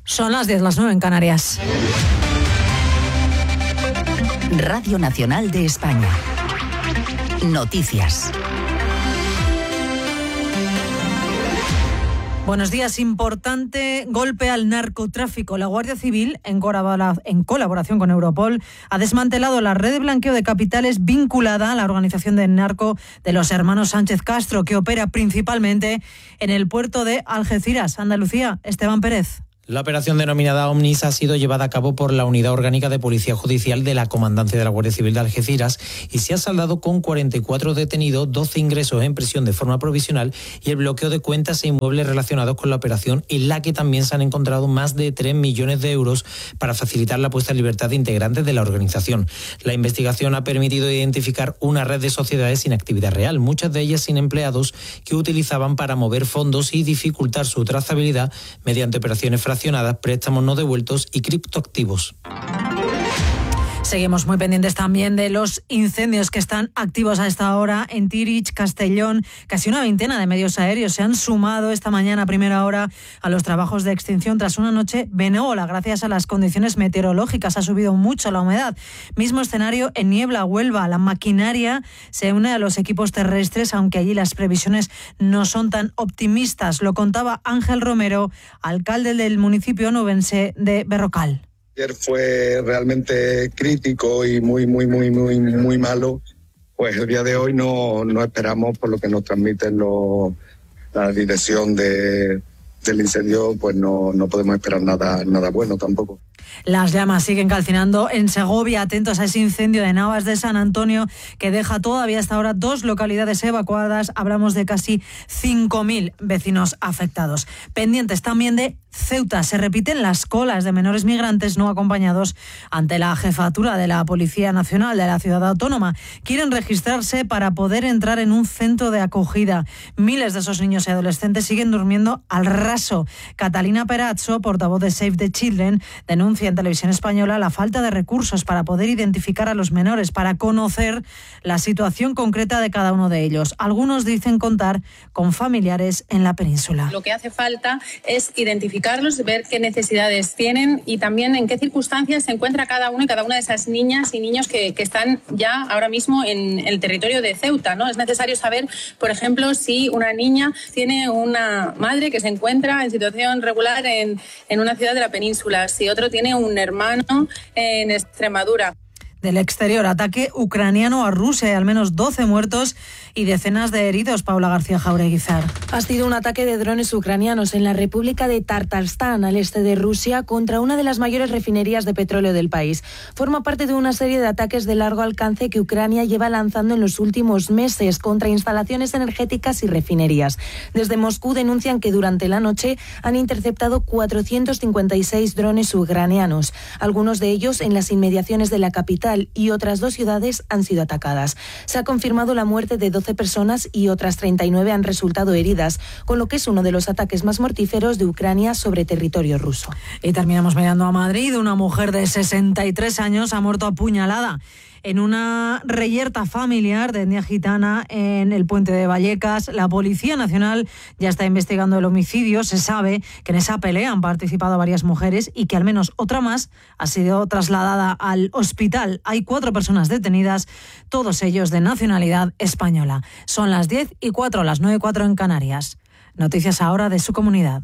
Son las 10, las 9 en Canarias. Radio Nacional de España. Noticias. Buenos días. Importante golpe al narcotráfico. La Guardia Civil, en colaboración con Europol, ha desmantelado la red de blanqueo de capitales vinculada a la organización del narco de los hermanos Sánchez Castro, que opera principalmente en el puerto de Algeciras, Andalucía. Esteban Pérez. La operación denominada Omnis ha sido llevada a cabo por la Unidad Orgánica de Policía Judicial de la Comandancia de la Guardia Civil de Algeciras y se ha saldado con 44 detenidos, 12 ingresos en prisión de forma provisional y el bloqueo de cuentas e inmuebles relacionados con la operación, en la que también se han encontrado más de 3 millones de euros para facilitar la puesta en libertad de integrantes de la organización. La investigación ha permitido identificar una red de sociedades sin actividad real, muchas de ellas sin empleados, que utilizaban para mover fondos y dificultar su trazabilidad mediante operaciones fraccionadas, préstamos no devueltos y criptoactivos. Seguimos muy pendientes también de los incendios que están activos a esta hora en Tirich, Castellón. Casi una veintena de medios aéreos se han sumado esta mañana a primera hora a los trabajos de extinción tras una noche benévola. Gracias a las condiciones meteorológicas ha subido mucho la humedad. Mismo escenario en Niebla, Huelva. La maquinaria se une a los equipos terrestres, aunque allí las previsiones no son tan optimistas. Lo contaba Ángel Romero, alcalde del municipio onubense de Berrocal. Ayer fue realmente crítico y muy malo. Pues el día de hoy no esperamos, por lo que nos transmiten la dirección del incendio, pues no podemos esperar nada bueno tampoco. Las llamas siguen calcinando en Segovia. Atentos a ese incendio de Navas de San Antonio que deja todavía hasta ahora 2 localidades evacuadas. Hablamos de casi 5.000 vecinos afectados. Pendientes también de Ceuta. Se repiten las colas de menores migrantes no acompañados ante la jefatura de la Policía Nacional de la ciudad autónoma. Quieren registrarse para poder entrar en un centro de acogida. Miles de esos niños y adolescentes siguen durmiendo al raso. Catalina Perazzo, portavoz de Save the Children, denuncia en Televisión Española la falta de recursos para poder identificar a los menores, para conocer la situación concreta de cada uno de ellos. Algunos dicen contar con familiares en la península. Lo que hace falta es identificarlos, ver qué necesidades tienen y también en qué circunstancias se encuentra cada uno y cada una de esas niñas y niños que están ya ahora mismo en el territorio de Ceuta, ¿no? Es necesario saber, por ejemplo, si una niña tiene una madre que se encuentra en situación regular en una ciudad de la península, si otro tiene un hermano en Extremadura. Del exterior, ataque ucraniano a Rusia, al menos 12 muertos y decenas de heridos. Paula García Jaureguizar. Ha sido un ataque de drones ucranianos en la República de Tartarstán, al este de Rusia, contra una de las mayores refinerías de petróleo del país. Forma parte de una serie de ataques de largo alcance que Ucrania lleva lanzando en los últimos meses contra instalaciones energéticas y refinerías. Desde Moscú denuncian que durante la noche han interceptado 456 drones ucranianos, algunos de ellos en las inmediaciones de la capital, y otras 2 ciudades han sido atacadas. Se ha confirmado la muerte de 12 personas y otras 39 han resultado heridas, con lo que es uno de los ataques más mortíferos de Ucrania sobre territorio ruso. Y terminamos mirando a Madrid. Una mujer de 63 años ha muerto apuñalada en una reyerta familiar de etnia gitana en el puente de Vallecas. La Policía Nacional ya está investigando el homicidio. Se sabe que en esa pelea han participado varias mujeres y que al menos otra más ha sido trasladada al hospital. Hay 4 personas detenidas, todos ellos de nacionalidad española. Son las 10:04, las 9:04 en Canarias. Noticias ahora de su comunidad.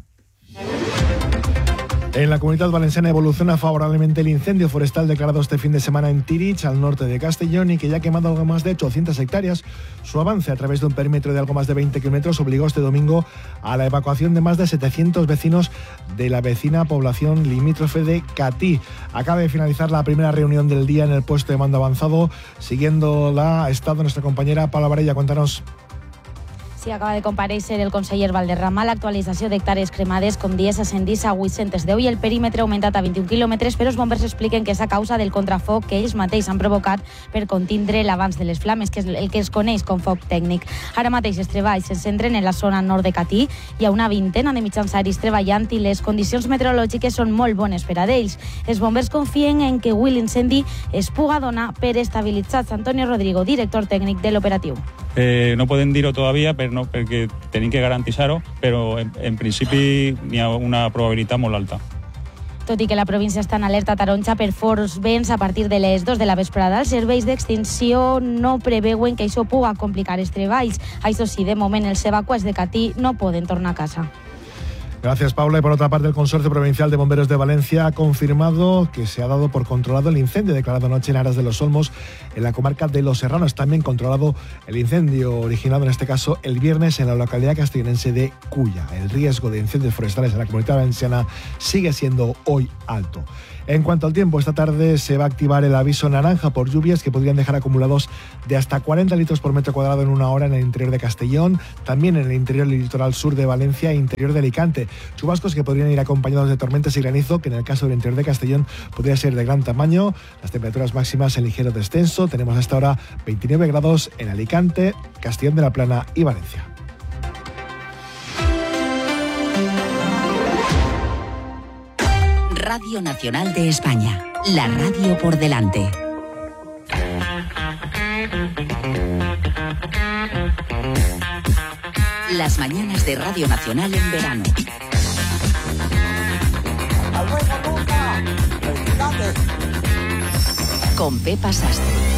En la Comunidad Valenciana evoluciona favorablemente el incendio forestal declarado este fin de semana en Tirich, al norte de Castellón, y que ya ha quemado algo más de 800 hectáreas. Su avance a través de un perímetro de algo más de 20 kilómetros obligó este domingo a la evacuación de más de 700 vecinos de la vecina población limítrofe de Catí. Acaba de finalizar la primera reunión del día en el puesto de mando avanzado. Siguiéndola ha estado nuestra compañera Paula Varella. Cuéntanos. Sí, acaba de comparèixer el conseller Valderrama. L'actualització d'hectàrees cremades com dies ascendís a 800 de hoy. El perímetre ha augmentat a 21 quilòmetres, però els bombers expliquen que és a causa del contrafoc que ells mateix han provocat per contindre l'abans de les flames, que és el que es coneix com foc tècnic. Ara mateix els treballs se centren en la zona nord de Catí. Hi ha una vintena de mitjans aeris treballant i les condicions meteorològiques són molt bones per a ells. Els bombers confien en que avui l'incendi es puga donar per estabilitzats. Antonio Rodrigo, director tècnic de l'operatiu. No podem dir-ho todavía perquè tenim que garantir-ho, però en principi hi ha una probabilitat molt alta. Tot i que la província està en alerta taronja per forts vents a partir de les 2 de la vesprada, els serveis d'extinció no preveuen que això pugui complicar els treballs. Això sí, de moment els evacuats de Catí no poden tornar a casa. Gracias, Paula. Y por otra parte, el Consorcio Provincial de Bomberos de Valencia ha confirmado que se ha dado por controlado el incendio declarado anoche en Aras de los Olmos, en la comarca de Los Serranos. También controlado el incendio originado, en este caso, el viernes en la localidad castellonense de Culla. El riesgo de incendios forestales en la Comunidad Valenciana sigue siendo hoy alto. En cuanto al tiempo, esta tarde se va a activar el aviso naranja por lluvias que podrían dejar acumulados de hasta 40 litros por metro cuadrado en una hora en el interior de Castellón, también en el interior del litoral sur de Valencia e interior de Alicante. Chubascos que podrían ir acompañados de tormentas y granizo, que en el caso del interior de Castellón podría ser de gran tamaño. Las temperaturas máximas en ligero descenso. Tenemos hasta ahora 29 grados en Alicante, Castellón de la Plana y Valencia. Radio Nacional de España, la radio por delante. Las mañanas de Radio Nacional en verano. Con Pepa Sastre.